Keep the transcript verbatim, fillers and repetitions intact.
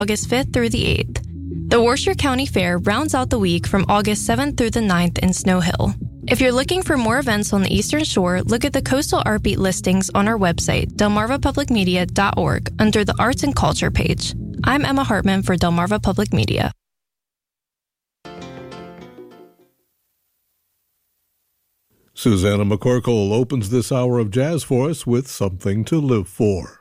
August fifth through the eighth. The Worcester County Fair rounds out the week from August seventh through the ninth in Snow Hill. If you're looking for more events on the Eastern Shore, look at the Coastal Art Beat listings on our website, delmarva public media dot org, under the Arts and Culture page. I'm Emma Hartman for Delmarva Public Media. Susanna McCorkle opens this hour of jazz for us with Something to Live For.